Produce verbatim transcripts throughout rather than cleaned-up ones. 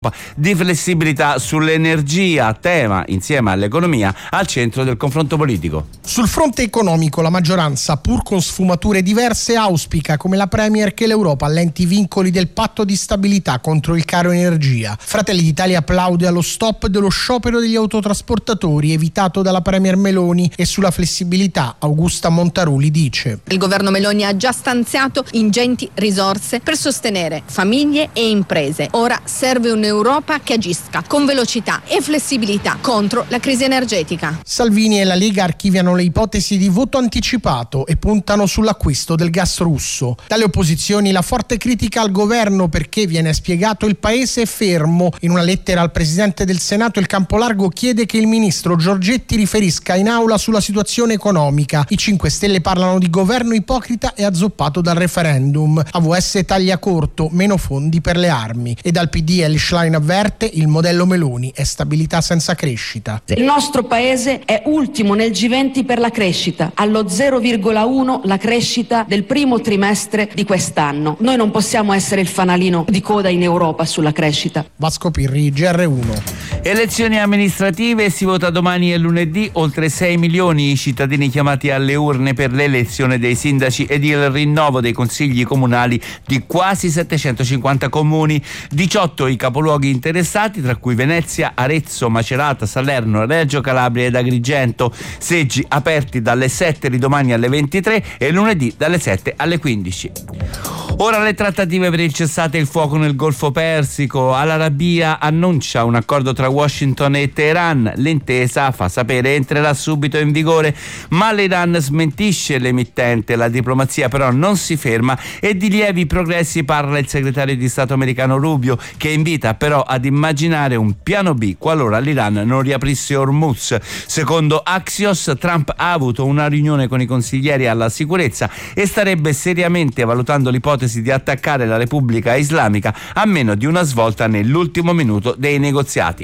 di flessibilità sull'energia, tema insieme all'economia al centro del confronto politico. Sul fronte economico la maggioranza, pur con sfumature diverse, auspica come la Premier che l'Europa allenti i vincoli del patto di stabilità contro il caro energia. Fratelli d'Italia applaude allo stop dello sciopero degli autotrasportatori evitato dalla Premier Meloni e sulla flessibilità Augusta Montaruli dice: il governo Meloni ha già stanziato ingenti risorse per sostenere famiglie e imprese. Ora serve un Europa che agisca con velocità e flessibilità contro la crisi energetica. Salvini e la Lega archiviano le ipotesi di voto anticipato e puntano sull'acquisto del gas russo. Dalle opposizioni la forte critica al governo perché viene spiegato il paese è fermo. In una lettera al presidente del Senato il Campolargo chiede che il ministro Giorgetti riferisca in aula sulla situazione economica. I cinque Stelle parlano di governo ipocrita e azzoppato dal referendum. A V S taglia corto, meno fondi per le armi. E dal P D Elly Schlein avverte il modello Meloni è stabilità senza crescita. Il nostro paese è ultimo nel G venti per la crescita, allo zero virgola uno la crescita del primo trimestre di quest'anno. Noi non possiamo essere il fanalino di coda in Europa sulla crescita. Vasco Pirri, G R uno. Elezioni amministrative, si vota domani e lunedì, oltre sei milioni i cittadini chiamati alle urne per l'elezione dei sindaci ed il rinnovo dei consigli comunali di quasi settecentocinquanta comuni, diciotto i capoluoghi interessati, tra cui Venezia, Arezzo, Macerata, Salerno, Reggio Calabria ed Agrigento, seggi aperti dalle sette di domani alle ventitré e lunedì dalle sette alle quindici. Ora le trattative per il cessate il fuoco nel Golfo Persico. Al-Arabia annuncia un accordo tra Washington e Teheran. L'intesa, fa sapere, entrerà subito in vigore, ma l'Iran smentisce l'emittente. La diplomazia però non si ferma e di lievi progressi parla il segretario di Stato americano Rubio, che invita però ad immaginare un piano B qualora l'Iran non riaprisse Hormuz. Secondo Axios, Trump ha avuto una riunione con i consiglieri alla sicurezza e starebbe seriamente valutando l'ipotesi di attaccare la Repubblica Islamica a meno di una svolta nell'ultimo minuto dei negoziati.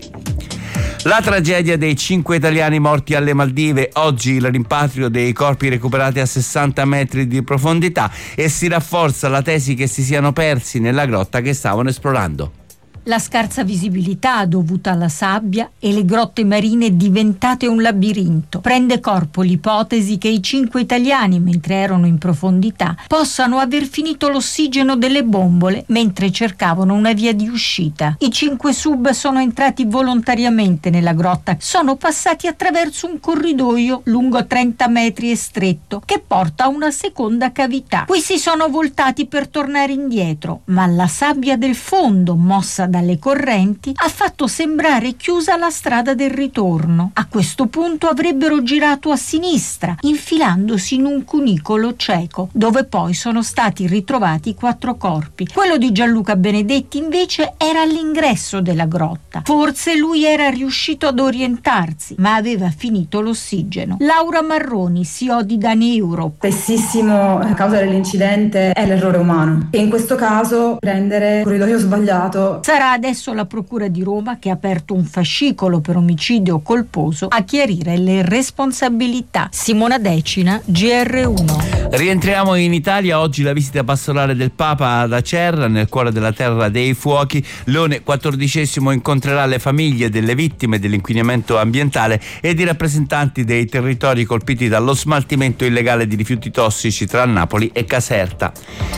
La tragedia dei cinque italiani morti alle Maldive, oggi il rimpatrio dei corpi recuperati a sessanta metri di profondità e si rafforza la tesi che si siano persi nella grotta che stavano esplorando. La scarsa visibilità dovuta alla sabbia e le grotte marine diventate un labirinto. Prende corpo l'ipotesi che i cinque italiani, mentre erano in profondità, possano aver finito l'ossigeno delle bombole mentre cercavano una via di uscita. I cinque sub sono entrati volontariamente nella grotta, sono passati attraverso un corridoio lungo trenta metri e stretto che porta a una seconda cavità. Qui si sono voltati per tornare indietro, ma la sabbia del fondo, mossa da dalle correnti, ha fatto sembrare chiusa la strada del ritorno. A questo punto avrebbero girato a sinistra, infilandosi in un cunicolo cieco, dove poi sono stati ritrovati quattro corpi. Quello di Gianluca Benedetti invece era all'ingresso della grotta. Forse lui era riuscito ad orientarsi, ma aveva finito l'ossigeno. Laura Marroni, C E O di Dani Europe. Spessissimo la causa dell'incidente è l'errore umano e in questo caso prendere il corridoio sbagliato. Sarà adesso la Procura di Roma, che ha aperto un fascicolo per omicidio colposo, a chiarire le responsabilità. Simona Decina, G R uno. Rientriamo in Italia. Oggi la visita pastorale del Papa ad Acerra, nel cuore della terra dei fuochi. Leone quattordicesimo incontrerà le famiglie delle vittime dell'inquinamento ambientale ed i rappresentanti dei territori colpiti dallo smaltimento illegale di rifiuti tossici tra Napoli e Caserta.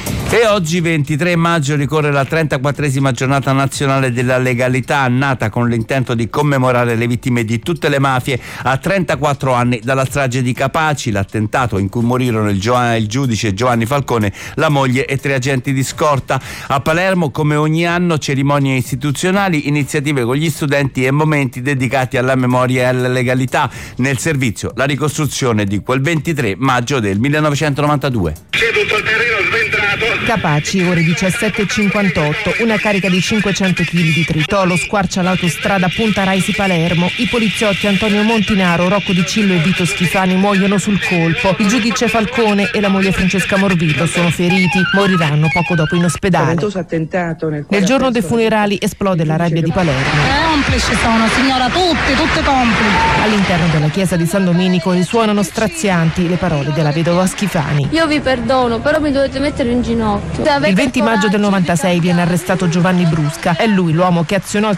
E oggi ventitré maggio ricorre la trentaquattresima giornata nazionale della legalità, nata con l'intento di commemorare le vittime di tutte le mafie a trentaquattro anni dalla strage di Capaci, l'attentato in cui morirono il, Gio- il giudice Giovanni Falcone, la moglie e tre agenti di scorta. A Palermo, come ogni anno, cerimonie istituzionali, iniziative con gli studenti e momenti dedicati alla memoria e alla legalità. Nel servizio la ricostruzione di quel ventitré maggio del millenovecentonovantadue. C'è tutto il terreno sventrato. Capaci, ore diciassette e cinquantotto, una carica di cinquecento chili di tritolo squarcia l'autostrada Punta Raisi Palermo. I poliziotti Antonio Montinaro, Rocco Di Cillo e Vito Schifani muoiono sul colpo. Il giudice Falcone e la moglie Francesca Morvillo sono feriti, moriranno poco dopo in ospedale. Nel, nel giorno dei funerali esplode la rabbia di Palermo. Complici sono, signora, tutti, tutte complici. All'interno della chiesa di San Domenico risuonano strazianti le parole della vedova Schifani. Io vi perdono, però mi dovete mettere in ginocchio. fatto. Il venti maggio del novantasei viene arrestato Giovanni Brusca. È lui l'uomo che azionò